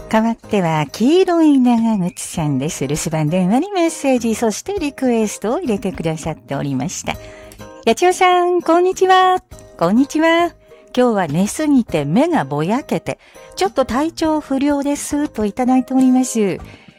代わっては、黄色い長靴さんです。留守番電話にメッセージ、そしてリクエストを入れてくださっておりました。やちおさん、こんにちは。こんにちは。今日は寝すぎて目がぼやけて、ちょっと体調不良ですといただいております。